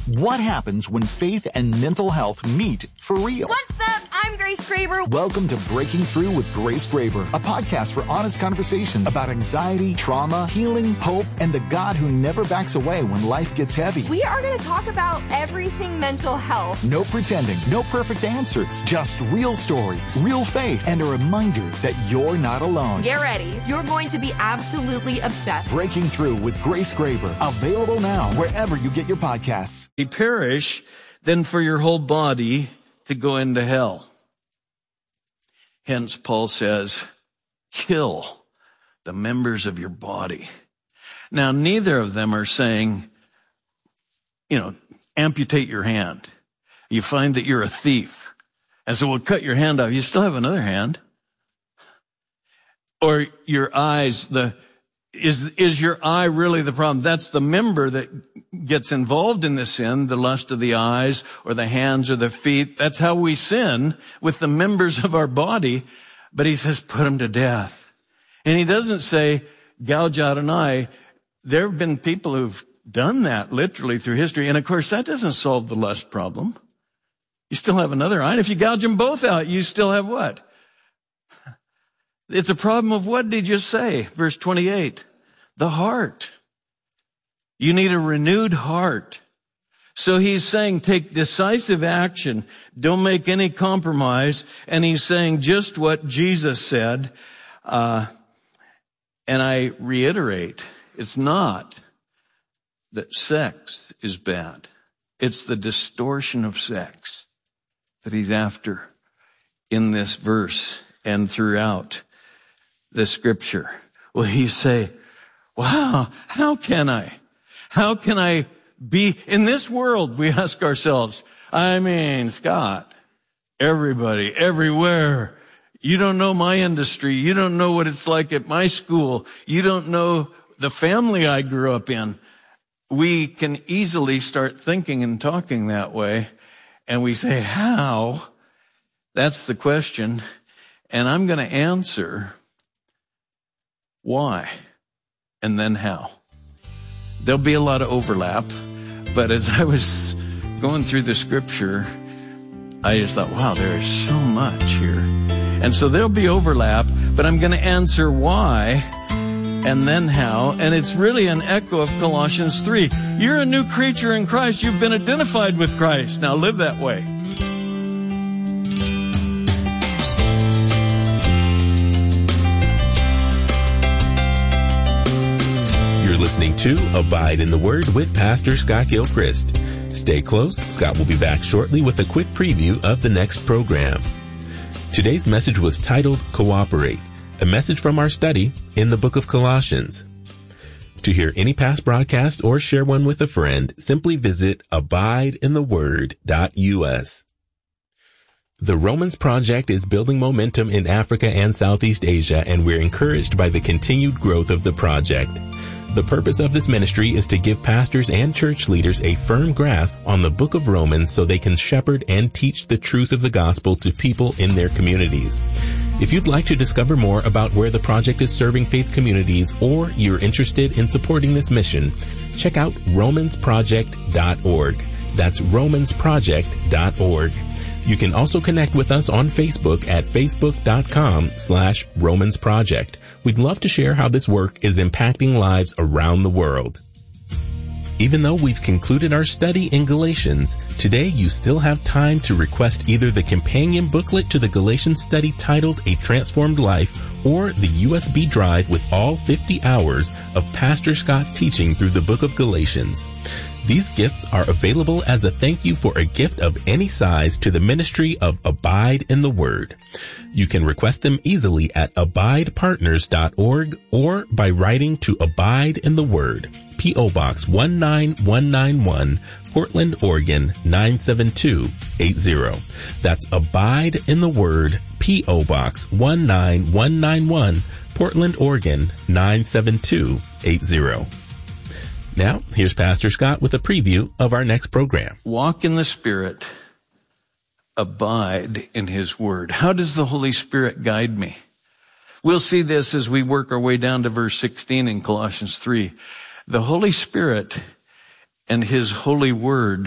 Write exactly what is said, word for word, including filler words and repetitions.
What happens when faith and mental health meet for real? What's up? I'm Grace Graber. Welcome to Breaking Through with Grace Graber, a podcast for honest conversations about anxiety, trauma, healing, hope, and the God who never backs away when life gets heavy. We are going to talk about everything mental health. No pretending, no perfect answers, just real stories, real faith, and a reminder that you're not alone. Get ready. You're going to be absolutely obsessed. Breaking Through with Grace Graber, available now wherever you get your podcasts. Perish than for your whole body to go into hell. Hence, Paul says, kill the members of your body. Now, neither of them are saying, you know, amputate your hand. You find that you're a thief. And so we'll cut your hand off. You still have another hand. Or your eyes, the Is, is your eye really the problem? That's the member that gets involved in the sin, the lust of the eyes or the hands or the feet. That's how we sin with the members of our body. But he says, put them to death. And he doesn't say, gouge out an eye. There have been people who've done that literally through history. And of course, that doesn't solve the lust problem. You still have another eye. And if you gouge them both out, you still have what? It's a problem of what did you say? Verse twenty-eight, the heart. You need a renewed heart. So he's saying take decisive action. Don't make any compromise. And he's saying just what Jesus said. Uh, and I reiterate, it's not that sex is bad. It's the distortion of sex that he's after in this verse and throughout the scripture. Well, you say, wow, how can I? How can I be in this world? We ask ourselves, I mean, Scott, everybody, everywhere. You don't know my industry. You don't know what it's like at my school. You don't know the family I grew up in. We can easily start thinking and talking that way. And we say, how? That's the question. And I'm going to answer why, and then how. There'll be a lot of overlap, but as I was going through the scripture, I just thought, wow, there is so much here. And so there'll be overlap, but I'm going to answer why and then how. And it's really an echo of Colossians three. You're a new creature in Christ. You've been identified with Christ. Now live that way. Listening to Abide in the Word with Pastor Scott Gilchrist. Stay close. Scott will be back shortly with a quick preview of the next program. Today's message was titled Cooperate, a message from our study in the book of Colossians. To hear any past broadcast or share one with a friend, simply visit abide in the word dot U S. The Romans Project is building momentum in Africa and Southeast Asia, and we're encouraged by the continued growth of the project. The purpose of this ministry is to give pastors and church leaders a firm grasp on the book of Romans so they can shepherd and teach the truth of the gospel to people in their communities. If you'd like to discover more about where the project is serving faith communities, or you're interested in supporting this mission, check out romans project dot org. That's romans project dot org. You can also connect with us on Facebook at facebook.com slash Romans Project. We'd love to share how this work is impacting lives around the world. Even though we've concluded our study in Galatians, today you still have time to request either the companion booklet to the Galatians study titled A Transformed Life, or the U S B drive with all fifty hours of Pastor Scott's teaching through the book of Galatians. These gifts are available as a thank you for a gift of any size to the ministry of Abide in the Word. You can request them easily at abide partners dot org or by writing to Abide in the Word, P O Box one nine one nine one, Portland, Oregon nine seven two eight zero. That's Abide in the Word, P O Box one nine one nine one, Portland, Oregon nine seven two eight zero. Now, here's Pastor Scott with a preview of our next program. Walk in the Spirit. Abide in His Word. How does the Holy Spirit guide me? We'll see this as we work our way down to verse sixteen in Colossians three. The Holy Spirit and His holy Word